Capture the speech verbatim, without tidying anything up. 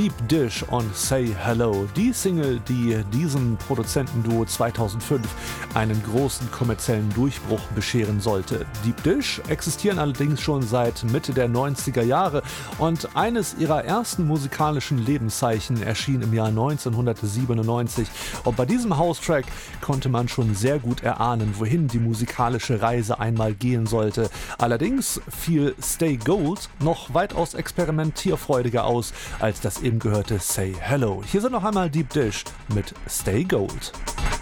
Deep Dish und Say Hello, die Single, die diesem Produzentenduo zweitausendfünf einen großen kommerziellen Durchbruch bescheren sollte. Deep Dish existieren allerdings schon seit Mitte der neunziger Jahre und eines ihrer ersten musikalischen Lebenszeichen erschien im Jahr neunzehnhundertsiebenundneunzig. Und bei diesem House-Track konnte man schon sehr gut erahnen, wohin die musikalische Reise einmal gehen sollte. Allerdings fiel Stay Gold noch weitaus experimentierfreudiger aus als das eben gehörte Say Hello. Hier sind noch einmal Deep Dish mit Stay Gold.